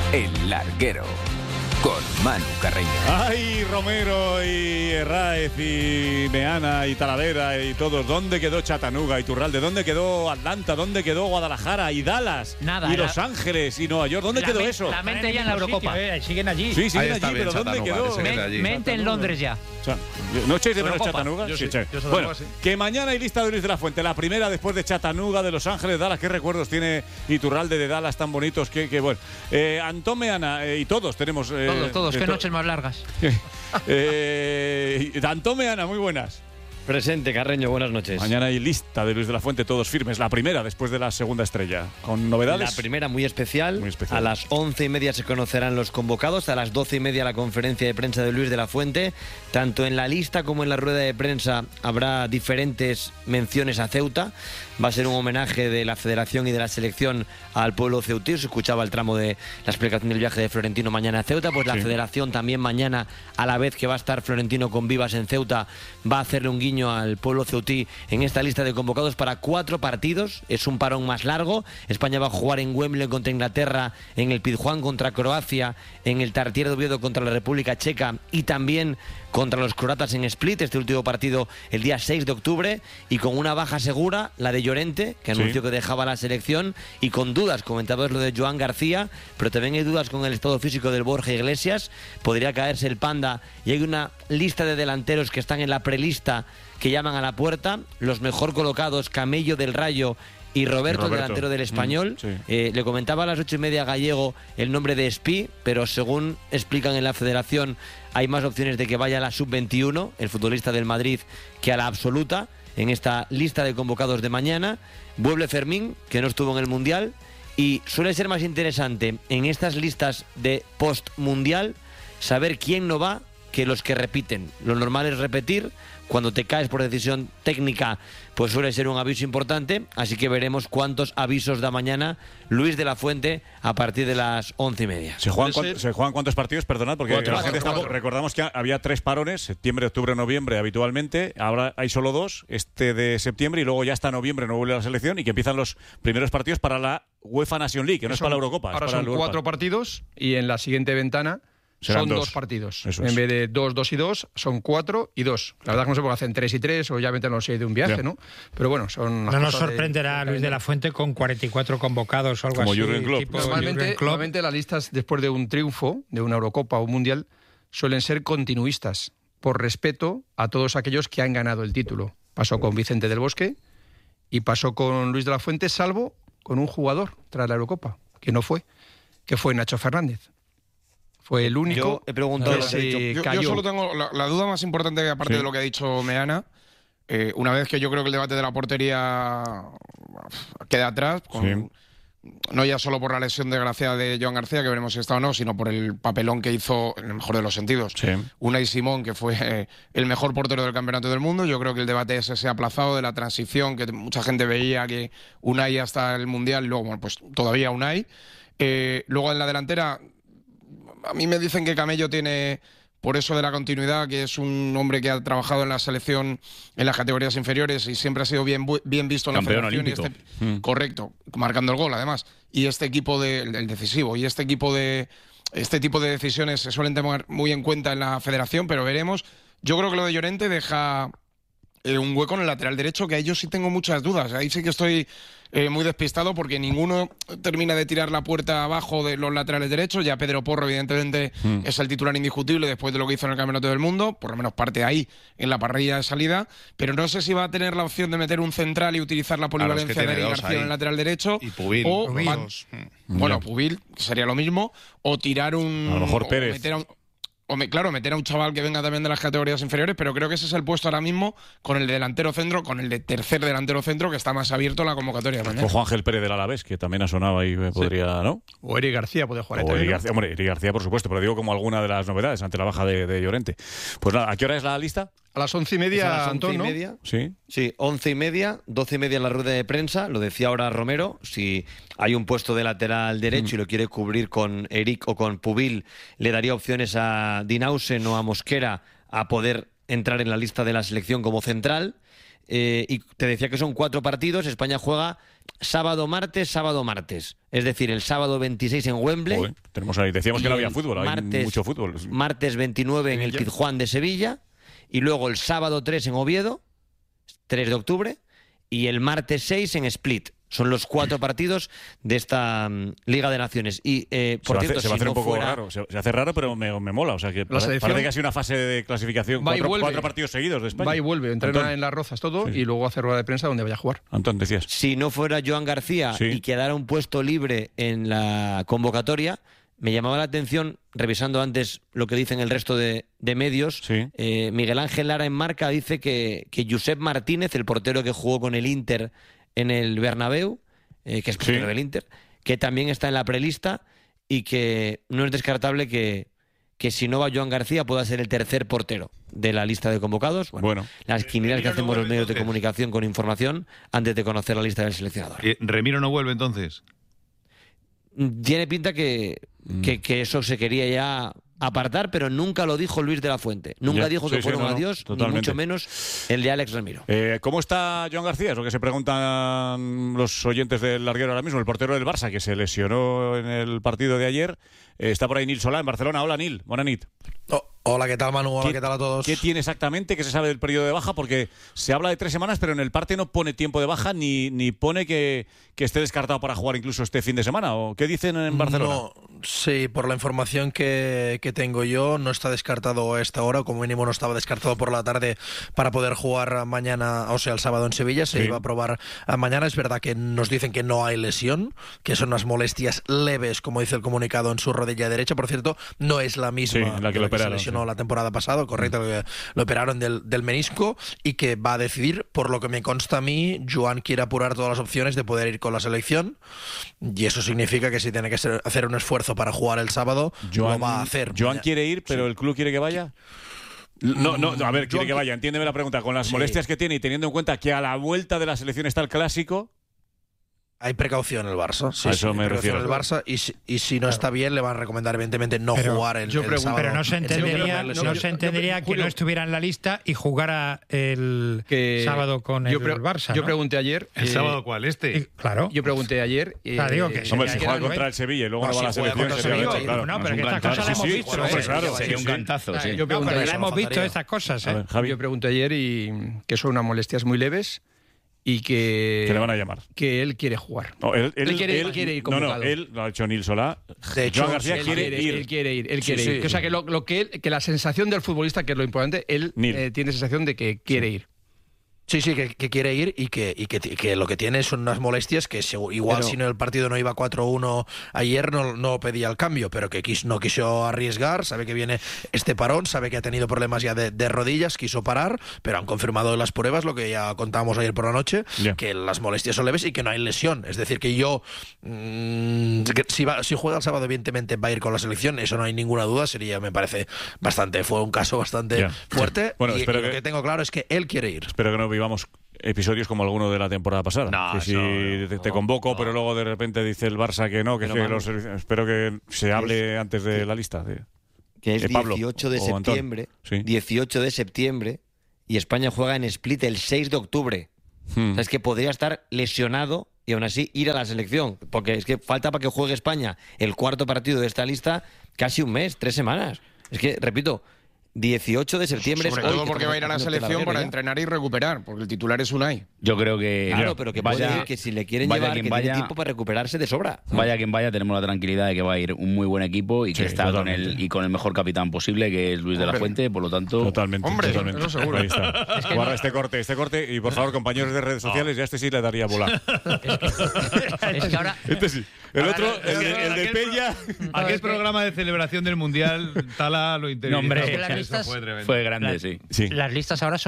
El Larguero, con Manu Carreño. ¡Ay, Romero y Herráez y Meana y Talavera y todos! ¿Dónde quedó Chattanooga y Turralde? ¿Dónde quedó Atlanta? ¿Dónde quedó Guadalajara y Dallas? Nada. Y Los Ángeles y Nueva York. ¿Dónde quedó eso? La mente ya en la Eurocopa. Siguen allí. Sí, siguen está allí, bien pero ¿dónde quedó? Mente en Londres ya. O sea, ¿no echéis de menos Eurocopa. Chattanooga? Yo Sí, sí, che. yo se lo Bueno, hago así. que mañana hay lista de Luis de la Fuente. La primera después de Chattanooga, de Los Ángeles, Dallas. ¿Qué recuerdos tiene Iturralde de Dallas tan bonitos? Que bueno. Antón Meana y todos tenemos... Todos. Qué noches más largas. Antón Meana, muy buenas. Presente, Carreño, buenas noches. Mañana hay lista de Luis de la Fuente, todos firmes. La primera después de la segunda estrella. Con novedades. La primera muy especial. Muy especial. A las 11:30 se conocerán los convocados. A las 12:30 la conferencia de prensa de Luis de la Fuente. Tanto en la lista como en la rueda de prensa habrá diferentes menciones a Ceuta. Va a ser un homenaje de la Federación y de la Selección al pueblo ceutí. Se escuchaba el tramo de la explicación del viaje de Florentino mañana a Ceuta. Pues la Federación también mañana, a la vez que va a estar Florentino con Vivas en Ceuta, va a hacerle un guiño al pueblo ceutí en esta lista de convocados para 4 partidos. Es un parón más largo. España va a jugar en Wembley contra Inglaterra, en el Pizjuán contra Croacia, en el Tartier de Oviedo contra la República Checa y también contra los croatas en Split, este último partido el día 6 de octubre, y con una baja segura, la de Llorente, que anunció que dejaba la selección, y con dudas, comentabas lo de Joan García, pero también hay dudas con el estado físico del Borja Iglesias, podría caerse el Panda, y hay una lista de delanteros que están en la prelista que llaman a la puerta, los mejor colocados, Camello del Rayo y Roberto, delantero del Español. Le comentaba a las 8:30 Gallego el nombre de Espí, pero según explican en la Federación hay más opciones de que vaya a la sub-21, el futbolista del Madrid, que a la absoluta. En esta lista de convocados de mañana, Bueble Fermín, que no estuvo en el Mundial, y suele ser más interesante en estas listas de post-mundial saber quién no va que los que repiten. Lo normal es repetir. Cuando te caes por decisión técnica, pues suele ser un aviso importante, así que veremos cuántos avisos da mañana Luis de la Fuente a partir de las 11:30. ¿Se juegan cuántos partidos? Perdonad, porque la gente recordamos que había 3 parones, septiembre, octubre, noviembre habitualmente, ahora hay solo 2, este de septiembre, y luego ya hasta noviembre no vuelve la selección, y que empiezan los primeros partidos para la UEFA Nation League, que no es para la Eurocopa. Ahora es para son la 4 partidos y en la siguiente ventana serán son 2 partidos. Eso en es. vez de 2, 2 y 2, son 4 y 2. La verdad es que no sé por qué hacen 3 y 3 o ya meten los 6 de un viaje, ¿no? Pero bueno, son las No nos cosas sorprenderá Luis de la Fuente con 44 convocados o algo Como así. Jürgen Klopp. tipo Normalmente, Jürgen Klopp. normalmente las listas después de un triunfo, de una Eurocopa o un Mundial, suelen ser continuistas, por respeto a todos aquellos que han ganado el título. Pasó con Vicente del Bosque y pasó con Luis de la Fuente, salvo con un jugador tras la Eurocopa, que no fue, que fue Nacho Fernández. Fue el único. Yo he preguntado, que se cayó. Yo solo tengo la duda más importante, aparte de lo que ha dicho Meana, una vez que yo creo que el debate de la portería queda atrás, no ya solo por la lesión desgraciada de Joan García, que veremos si está o no, sino por el papelón que hizo, en el mejor de los sentidos, Unai Simón, que fue el mejor portero del Campeonato del Mundo. Yo creo que el debate ese se ha aplazado, de la transición, que mucha gente veía que Unai hasta el Mundial, luego, bueno, pues todavía Unai. Luego en la delantera, a mí me dicen que Camello tiene, por eso de la continuidad, que es un hombre que ha trabajado en la selección en las categorías inferiores y siempre ha sido bien visto en Campeón la federación. olímpico. Correcto, marcando el gol además. Y este equipo el decisivo, y este tipo de decisiones se suelen tomar muy en cuenta en la federación, pero veremos. Yo creo que lo de Llorente deja un hueco en el lateral derecho, que ahí yo sí tengo muchas dudas. Ahí sí que estoy muy despistado, porque ninguno termina de tirar la puerta abajo de los laterales derechos. Ya Pedro Porro, evidentemente, es el titular indiscutible después de lo que hizo en el Campeonato del Mundo, por lo menos parte ahí en la parrilla de salida, pero no sé si va a tener la opción de meter un central y utilizar la polivalencia de Eric García en el lateral derecho, Y Pubil. o Pubil, que sería lo mismo, o tirar un... A lo mejor Pérez. Meter a un chaval que venga también de las categorías inferiores, pero creo que ese es el puesto ahora mismo, con el de delantero centro, con el de tercer delantero centro, que está más abierto en la convocatoria mañana. O Juan Ángel Pérez del Alavés, que también ha sonado ahí, podría, ¿no? O Eric García puede jugar. O Eric García, hombre, Eric García, por supuesto, pero digo como alguna de las novedades ante la baja de Llorente. Pues nada, ¿a qué hora es la lista? A las 11:30, Es a las Antón, ¿no? 11:30. Sí. Sí, 11:30, 12:30 en la rueda de prensa. Lo decía ahora Romero, si hay un puesto de lateral derecho y lo quiere cubrir con Eric o con Pubil, le daría opciones a Dinausen o a Mosquera a poder entrar en la lista de la selección como central. Y te decía que son 4 partidos. España juega sábado, martes. Es decir, el sábado 26 en Wembley. Joder, tenemos ahí, decíamos que no había fútbol, hay mucho fútbol. Martes 29 en el Pizjuán de Sevilla. Y luego el sábado 3 en Oviedo, 3 de octubre. Y el martes 6 en Split. Son los 4 partidos de esta Liga de Naciones. Y, por cierto, se va a hacer no un poco fuera... raro. Se hace raro, pero me mola. O sea, que parece que ha sido una fase de clasificación. 4 partidos seguidos de España. Va y vuelve, entrena en Las Rozas todo y luego hace rueda de prensa donde vaya a jugar. Antón, decías. Si no fuera Joan García y quedara un puesto libre en la convocatoria, me llamaba la atención, revisando antes lo que dicen el resto de medios, Miguel Ángel Lara en Marca dice que Josep Martínez, el portero que jugó con el Inter en el Bernabéu, que es portero del Inter, que también está en la prelista y que no es descartable que si no va Joan García pueda ser el tercer portero de la lista de convocados. Bueno. Las quinielas que hacemos los medios de comunicación con información antes de conocer la lista del seleccionador. ¿Remiro no vuelve entonces? Tiene pinta que eso se quería ya apartar, pero nunca lo dijo Luis de la Fuente. Nunca dijo que fueron adiós, ni mucho menos el de Alex Remiro. ¿Cómo está Joan García? Es lo que se preguntan los oyentes del larguero ahora mismo. El portero del Barça, que se lesionó en el partido de ayer. Está por ahí Nil Solá, en Barcelona. Hola, Nil. Buena nit. Hola, ¿qué tal, Manu? Hola, ¿qué tal a todos? ¿Qué tiene exactamente? ¿Qué se sabe del periodo de baja? Porque se habla de 3 semanas, pero en el parte no pone tiempo de baja ni pone que esté descartado para jugar incluso este fin de semana. ¿O qué dicen en Barcelona? No, sí, por la información que tengo yo, no está descartado a esta hora, como mínimo no estaba descartado por la tarde para poder jugar mañana, o sea, el sábado en Sevilla. Se iba a probar mañana. Es verdad que nos dicen que no hay lesión, que son unas molestias leves, como dice el comunicado, en su rodilla derecha. Por cierto, no es la misma en la que lo operaron, se lesionó la temporada pasada, correcto, que lo operaron del menisco, y que va a decidir, por lo que me consta a mí, Joan quiere apurar todas las opciones de poder ir con la selección, y eso significa que si tiene que hacer un esfuerzo para jugar el sábado, lo va a hacer. Joan quiere ir, pero el club quiere que vaya. No, a ver, quiere que vaya, entiéndeme la pregunta. Con las molestias que tiene y teniendo en cuenta que a la vuelta de la selección está el Clásico. Hay precaución en el Barça. A eso me refiero. En el Barça, y si no está bien, le van a recomendar evidentemente no jugar el sábado. Pero no se entendería que no estuviera en la lista y jugara el sábado con el Barça. Yo pregunté ayer. ¿El sábado cuál? Claro. Yo pregunté ayer. Digo que hombre, si juega contra el Sevilla y luego no va a la selección, sería no, pero que estas cosas las hemos visto. Claro, sería un cantazo. Yo pregunté ayer, hemos visto estas cosas. Yo pregunté ayer y que son unas molestias muy leves. Y que le van a llamar. Que él quiere jugar. No, él quiere ir convocado. No, él lo ha hecho Nil Solá. De hecho, Joan García quiere ir. Él quiere ir. O sea, que la sensación del futbolista, que es lo importante, él tiene sensación de que quiere ir. Sí, que quiere ir y que lo que tiene son unas molestias que igual si no el partido no iba 4-1 ayer no pedía el cambio, pero que no quiso arriesgar, sabe que viene este parón, sabe que ha tenido problemas ya de rodillas, quiso parar, pero han confirmado las pruebas, lo que ya contábamos ayer por la noche, que las molestias son leves y que no hay lesión. Es decir, que yo si juega el sábado evidentemente va a ir con la selección, eso no hay ninguna duda, me parece fue un caso bastante fuerte. Bueno, y lo que tengo claro es que él quiere ir. Espero que no vivamos episodios como alguno de la temporada pasada. Que si te convoco, pero luego de repente dice el Barça que no, espero que se hable antes de la lista. Que es 18 de septiembre. 18 de septiembre y España juega en Split el 6 de octubre. O sea, es que podría estar lesionado y aún así ir a la selección. Porque es que falta para que juegue España el cuarto partido de esta lista casi un mes, 3 semanas. Es que, repito, 18 de septiembre. Sobre todo porque va a ir a la selección para entrenar y recuperar, porque el titular es Unai. Yo creo que... Claro, pero que vaya, que si le quieren llevar, que tiene tiempo para recuperarse de sobra. Vaya quien vaya, tenemos la tranquilidad de que va a ir un muy buen equipo y que está con el mejor capitán posible, que es Luis de la Fuente, por lo tanto... Totalmente. Eso seguro. Ahí está. Guarda este corte, y por favor, compañeros de redes sociales, ya sí le daría bola. Es que ahora... Sí. El otro, el de Peña... Aquel programa de celebración del Mundial, Tala lo interior. Hombre, fue grande, sí. Las listas ahora son